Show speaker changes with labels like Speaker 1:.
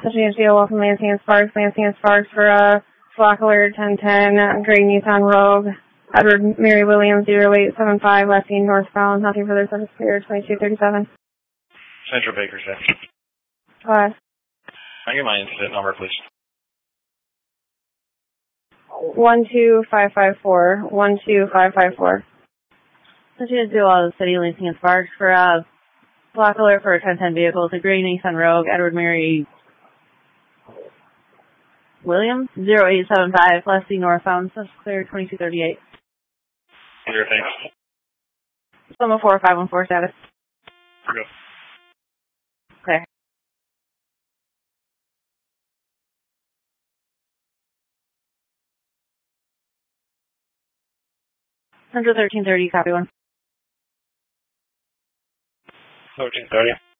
Speaker 1: Cincinnati, welcome Lansing and Sparks. Lansing and Sparks for Flock Alert 1010, Gray Nissan Rogue, Edward Mary Williams 0875, lefty northbound, nothing further, service clear, 2237.
Speaker 2: Central Bakersfield.
Speaker 1: What?
Speaker 2: Can I get my incident number, please?
Speaker 1: 12554, 12554.
Speaker 3: Cincinnati, City, Lansing and Sparks for Flock Alert for 1010 vehicles, a Gray Nissan Rogue, Edward Mary Williams 0875, lefty northbound, service clear, 2238.
Speaker 2: Clear, thanks.
Speaker 3: 74514 status.
Speaker 2: Go.
Speaker 3: Clear. Central 1330, copy 1.
Speaker 2: 1330.